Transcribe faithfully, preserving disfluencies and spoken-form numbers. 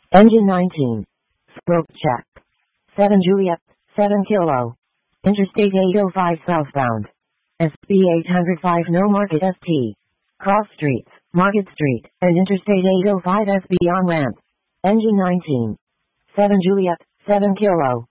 Engine nineteen. Stroke check. seven Juliet, seven Kilo. Interstate eight oh five southbound. S B eight oh five No Market S T. Cross streets, Market Street, and Interstate eight oh five S B on ramp. Engine nineteen. seven Juliet, seven Kilo.